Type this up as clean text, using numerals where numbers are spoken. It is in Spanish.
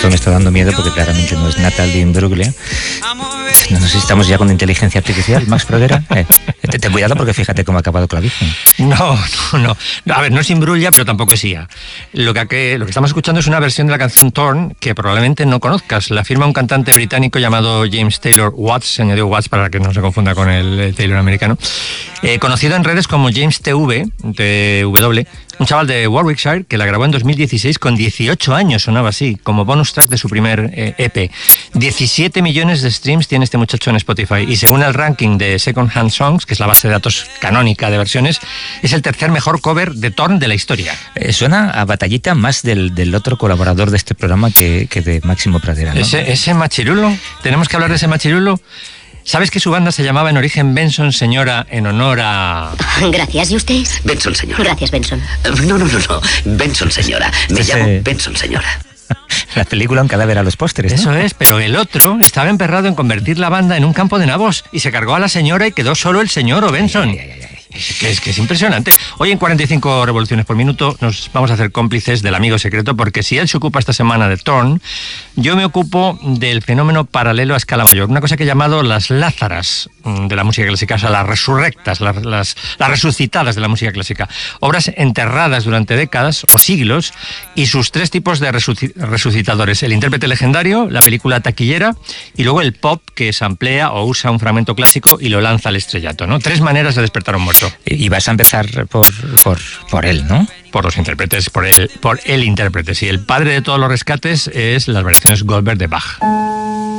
Me está dando miedo porque claramente no es Natalie Imbruglia. No sé si estamos ya con inteligencia artificial, Max Prodera. Ten cuidado porque fíjate cómo ha acabado Clavija. No. A ver, no es Imbruglia, pero tampoco es IA. Lo que estamos escuchando es una versión de la canción Torn que probablemente no conozcas. La firma un cantante británico llamado James Taylor Watts, se añadió Watts para que no se confunda con el Taylor americano. Conocido en redes como James TV, un chaval de Warwickshire que la grabó en 2016 con 18 años, sonaba así, como bonus track de su primer EP. 17 millones de streams tiene este muchacho en Spotify y según el ranking de Second Hand Songs, que es la base de datos canónica de versiones, es el tercer mejor cover de Torn de la historia. Suena a batallita más del otro colaborador de este programa que de Máximo Pradera, ¿no? Ese machirulo, tenemos que hablar de ese machirulo. ¿Sabes que su banda se llamaba en origen Benson Señora en honor a...? Gracias, ¿y usted? Benson Señora. Gracias, Benson. No. Benson Señora. Me llamo Benson Señora. La película Un cadáver a los pósteres, ¿no? Eso es, pero el otro estaba emperrado en convertir la banda en un campo de nabos y se cargó a la señora y quedó solo el señor o Benson. Es que es impresionante. Hoy en 45 revoluciones por minuto nos vamos a hacer cómplices del amigo secreto, porque si él se ocupa esta semana de Torn, yo me ocupo del fenómeno paralelo a escala mayor, una cosa que he llamado las lázaras de la música clásica, o sea, las resurrectas, las resucitadas de la música clásica. Obras enterradas durante décadas o siglos y sus tres tipos de resucitadores: el intérprete legendario, la película taquillera y luego el pop que samplea o usa un fragmento clásico y lo lanza al estrellato, ¿no? Tres maneras de despertar a un muerto. Y vas a empezar por él, ¿no? Por los intérpretes, por el intérprete. Sí, el padre de todos los rescates es las variaciones Goldberg de Bach.